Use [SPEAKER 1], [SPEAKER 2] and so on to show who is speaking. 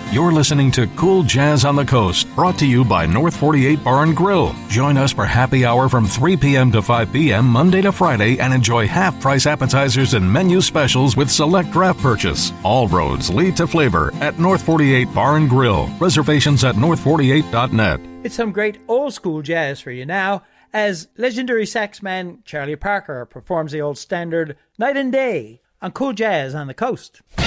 [SPEAKER 1] You're listening to Cool Jazz on the Coast, brought to you by North 48 Bar and Grill. Join us for happy hour from 3 p.m. to 5 p.m. Monday to Friday and enjoy half-price appetizers and menu specials with select draft purchase. All roads lead to flavor at North 48 Bar and Grill. Reservations at north48.net.
[SPEAKER 2] It's some great old-school jazz for you now, as legendary saxman Charlie Parker performs the old standard Night and Day on Cool Jazz on the Coast.